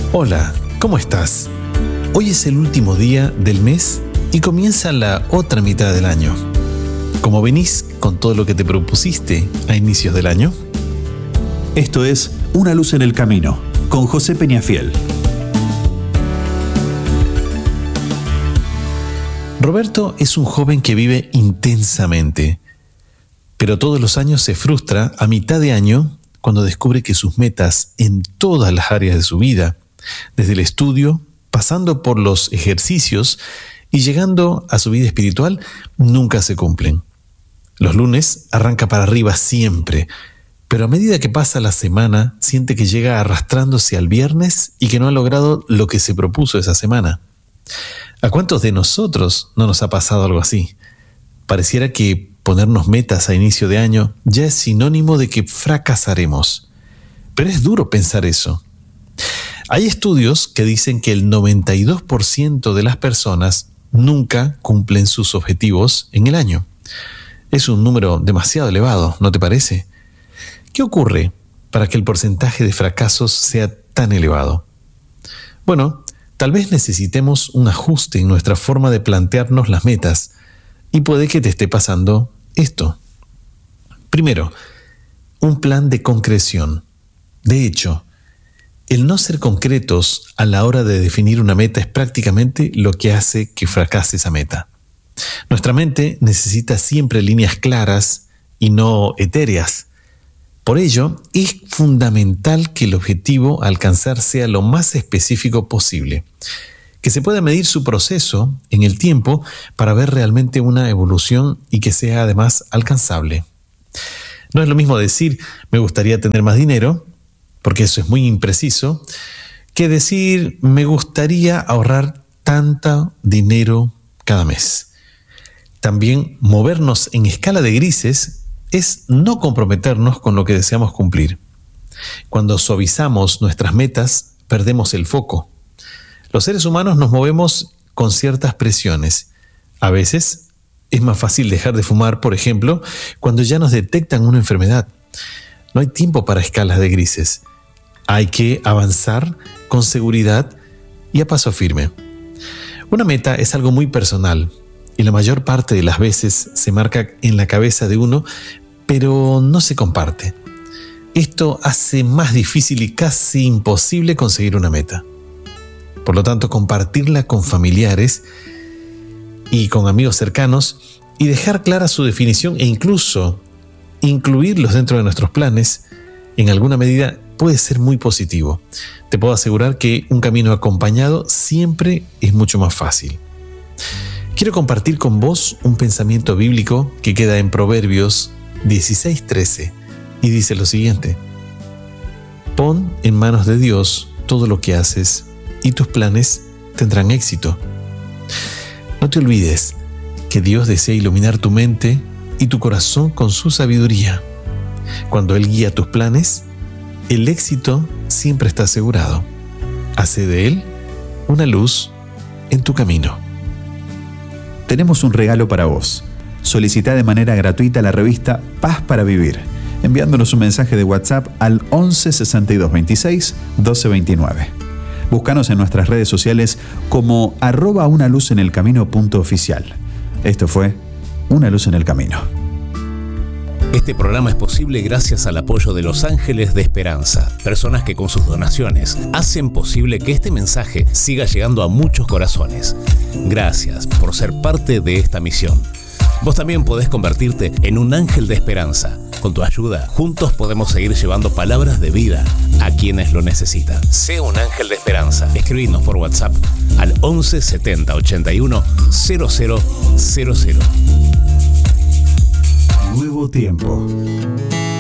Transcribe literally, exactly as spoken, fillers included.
Hola, ¿cómo estás? Hoy es el último día del mes y comienza la otra mitad del año. ¿Cómo venís con todo lo que te propusiste a inicios del año? Esto es Una luz en el camino, con José Peñafiel. Roberto es un joven que vive intensamente, pero todos los años se frustra a mitad de año cuando descubre que sus metas en todas las áreas de su vida, desde el estudio, pasando por los ejercicios y llegando a su vida espiritual, nunca se cumplen. Los lunes arranca para arriba siempre, pero a medida que pasa la semana, siente que llega arrastrándose al viernes y que no ha logrado lo que se propuso esa semana. ¿A cuántos de nosotros no nos ha pasado algo así? Pareciera que ponernos metas a inicio de año ya es sinónimo de que fracasaremos. Pero es duro pensar eso. Hay estudios que dicen que el noventa y dos por ciento de las personas nunca cumplen sus objetivos en el año. Es un número demasiado elevado, ¿no te parece? ¿Qué ocurre para que el porcentaje de fracasos sea tan elevado? Bueno, tal vez necesitemos un ajuste en nuestra forma de plantearnos las metas y puede que te esté pasando esto. Primero, un plan de concreción. De hecho, el no ser concretos a la hora de definir una meta es prácticamente lo que hace que fracase esa meta. Nuestra mente necesita siempre líneas claras y no etéreas. Por ello, es fundamental que el objetivo a alcanzar sea lo más específico posible, que se pueda medir su proceso en el tiempo para ver realmente una evolución y que sea además alcanzable. No es lo mismo decir, me gustaría tener más dinero, porque eso es muy impreciso, que decir, me gustaría ahorrar tanto dinero cada mes. También movernos en escala de grises es no comprometernos con lo que deseamos cumplir. Cuando suavizamos nuestras metas, perdemos el foco. Los seres humanos nos movemos con ciertas presiones. A veces es más fácil dejar de fumar, por ejemplo, cuando ya nos detectan una enfermedad. No hay tiempo para escalas de grises. Hay que avanzar con seguridad y a paso firme. Una meta es algo muy personal y la mayor parte de las veces se marca en la cabeza de uno, pero no se comparte. Esto hace más difícil y casi imposible conseguir una meta. Por lo tanto, compartirla con familiares y con amigos cercanos y dejar clara su definición e incluso incluirlos dentro de nuestros planes, en alguna medida puede ser muy positivo. Te puedo asegurar que un camino acompañado siempre es mucho más fácil. Quiero compartir con vos un pensamiento bíblico que queda en Proverbios dieciséis trece y dice lo siguiente: pon en manos de Dios todo lo que haces y tus planes tendrán éxito. No te olvides que Dios desea iluminar tu mente y tu corazón con su sabiduría. Cuando Él guía tus planes, el éxito siempre está asegurado. Hace de Él una luz en tu camino. Tenemos un regalo para vos. Solicita de manera gratuita la revista Paz para Vivir, enviándonos un mensaje de WhatsApp al once sesenta y dos veintiséis doce veintinueve. Búscanos en nuestras redes sociales como arroba una luz en el camino punto oficial. Esto fue Una luz en el camino. Este programa es posible gracias al apoyo de Los Ángeles de Esperanza, personas que con sus donaciones hacen posible que este mensaje siga llegando a muchos corazones. Gracias por ser parte de esta misión. Vos también podés convertirte en un ángel de esperanza. Con tu ayuda, juntos podemos seguir llevando palabras de vida a quienes lo necesitan. Sé un ángel de esperanza. Escribinos por WhatsApp al once setenta ochenta y uno cero cero cero cero. Nuevo tiempo.